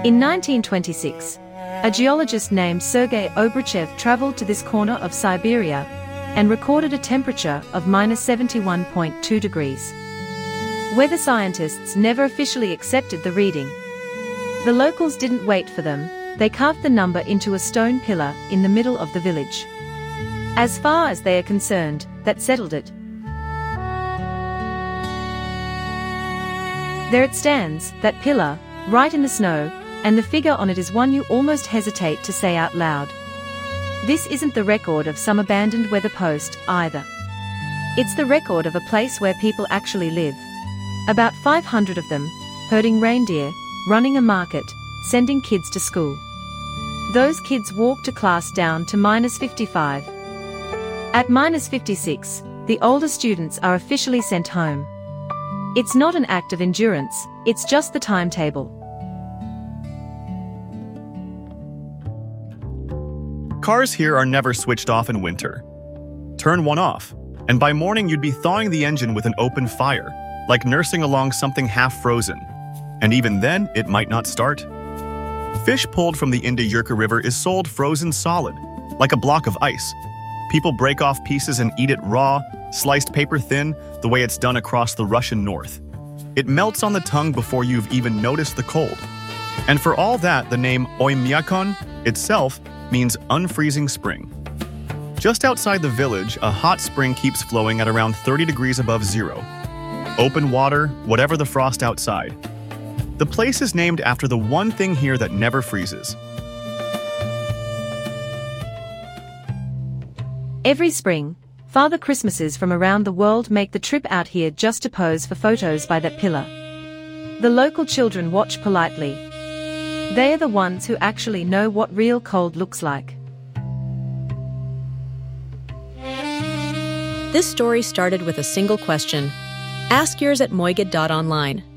In 1926, a geologist named Sergei Obruchev traveled to this corner of Siberia and recorded a temperature of -71.2 degrees. Weather scientists never officially accepted the reading. The locals didn't wait for them, they carved the number into a stone pillar in the middle of the village. As far as they are concerned, that settled it. There it stands, that pillar, right in the snow, and the figure on it is one you almost hesitate to say out loud. This isn't the record of some abandoned weather post, either. It's the record of a place where people actually live. About 500 of them, herding reindeer, running a market, sending kids to school. Those kids walk to class down to -55. At -56, the older students are officially sent home. It's not an act of endurance, it's just the timetable. Cars here are never switched off in winter. Turn one off, and by morning you'd be thawing the engine with an open fire, like nursing along something half frozen. And even then, it might not start. Fish pulled from the Inda-Yurka River is sold frozen solid, like a block of ice. People break off pieces and eat it raw, sliced paper thin, the way it's done across the Russian north. It melts on the tongue before you've even noticed the cold. And for all that, the name Oymyakon itself means unfreezing spring. Just outside the village, a hot spring keeps flowing at around 30 degrees above zero. Open water, whatever the frost outside. The place is named after the one thing here that never freezes. Every spring, Father Christmases from around the world make the trip out here just to pose for photos by that pillar. The local children watch politely. They are the ones who actually know what real cold looks like. This story started with a single question. Ask yours at moigad.online.